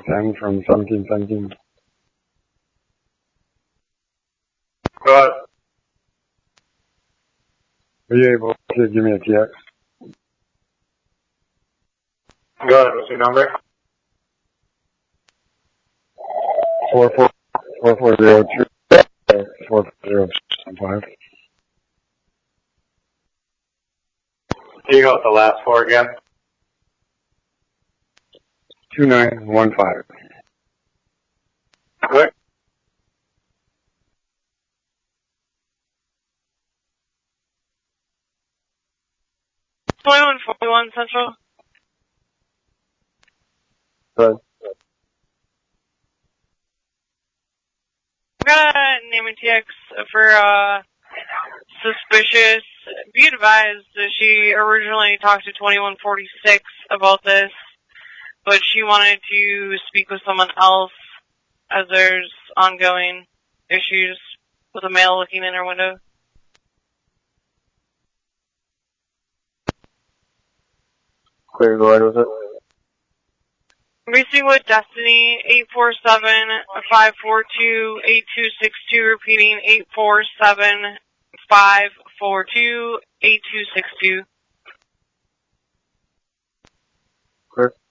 10 from 1717. Go ahead. Are you able to give me a TX? Go ahead. What's your number? 4402 44075. Can you go with the last four again? 2915. What? $21.41 Central. Good. We got a name and TX for, suspicious. Be advised that she originally talked to 2146 about this, but she wanted to speak with someone else as there's ongoing issues with a male looking in her window. Clear, go ahead with it. Racing with Destiny, 847-542-8262, repeating 847-542-8262. Clear.